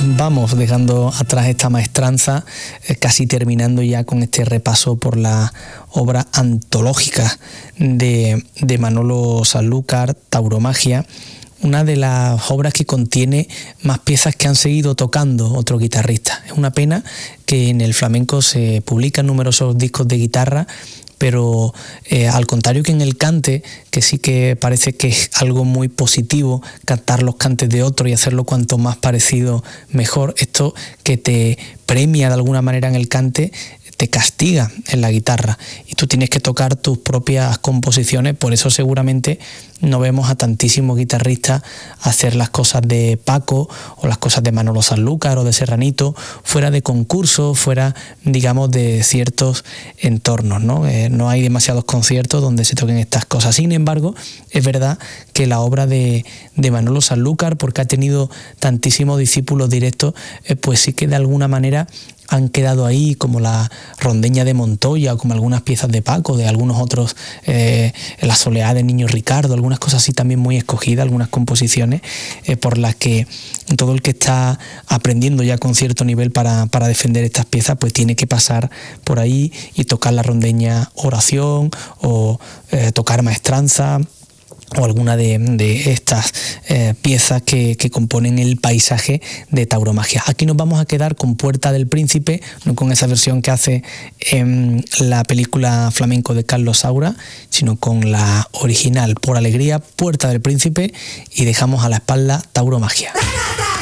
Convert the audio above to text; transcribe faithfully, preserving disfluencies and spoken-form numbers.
vamos dejando atrás esta maestranza, eh, casi terminando ya con este repaso por la obra antológica de, de Manolo Sanlúcar, Tauromagia, una de las obras que contiene más piezas que han seguido tocando otros guitarristas. Es una pena que en el flamenco se publican numerosos discos de guitarra, pero eh, al contrario que en el cante, que sí que parece que es algo muy positivo cantar los cantes de otro y hacerlo cuanto más parecido mejor, esto que te premia de alguna manera en el cante te castiga en la guitarra y tú tienes que tocar tus propias composiciones. Por eso seguramente no vemos a tantísimos guitarristas hacer las cosas de Paco o las cosas de Manolo Sanlúcar o de Serranito fuera de concursos, fuera, digamos, de ciertos entornos, ¿no? Eh, no hay demasiados conciertos donde se toquen estas cosas. Sin embargo, es verdad que la obra de, de Manolo Sanlúcar, porque ha tenido tantísimos discípulos directos, eh, pues sí que de alguna manera han quedado ahí, como la Rondeña de Montoya o como algunas piezas de Paco, de algunos otros, eh, La Soleá de Niño Ricardo, algunas cosas así también muy escogidas, algunas composiciones eh, por las que todo el que está aprendiendo ya con cierto nivel para, para defender estas piezas, pues tiene que pasar por ahí y tocar la rondeña Oración o eh, tocar Maestranza, o alguna de, de estas eh, piezas que, que componen el paisaje de Tauromagia. Aquí nos vamos a quedar con Puerta del Príncipe, no con esa versión que hace en la película flamenco de Carlos Saura, sino con la original, Por Alegría, Puerta del Príncipe, y dejamos a la espalda Tauromagia.